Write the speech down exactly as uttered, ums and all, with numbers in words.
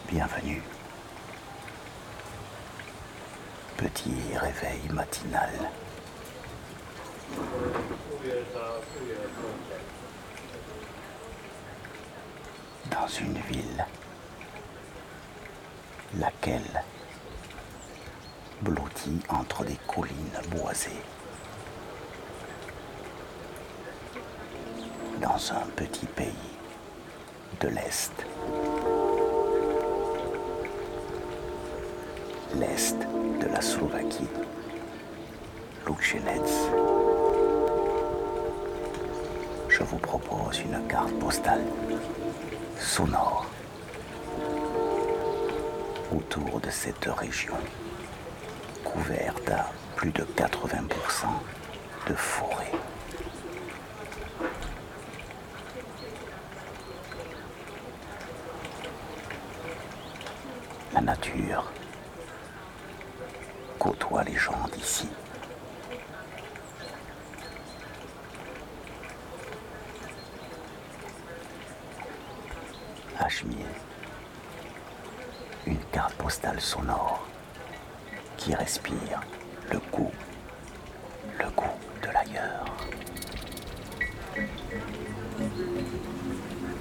Bienvenue. Petit réveil matinal. Dans une ville, laquelle blottit entre des collines boisées. Dans un petit pays de l'Est. L'Est de la Slovaquie, Lučenec. Je vous propose une carte postale sonore autour de cette région couverte à plus de quatre-vingts pour cent de forêt. La nature côtoie les gens d'ici. Achemille, une carte postale sonore qui respire le goût, le goût de l'ailleurs.